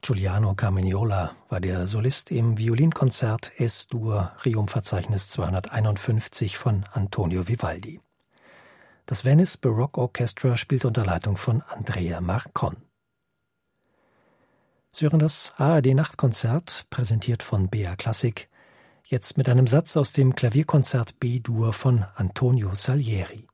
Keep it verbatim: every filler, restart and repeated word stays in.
Giuliano Carmignola war der Solist im Violinkonzert Es-Dur Requiem-Verzeichnis zweihunderteinundfünfzig von Antonio Vivaldi. Das Venice Baroque Orchestra spielt unter Leitung von Andrea Marcon. Sie hören das A R D-Nachtkonzert, präsentiert von B A Klassik, jetzt mit einem Satz aus dem Klavierkonzert B-Dur von Antonio Salieri.